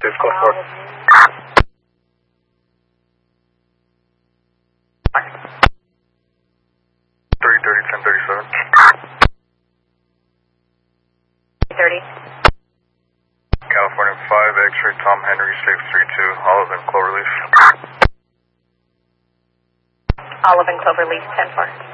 This code 4. 1037. 30. California 5, X-ray Tom Henry 632, Olive and Cloverleaf. Olive and Cloverleaf 10-4.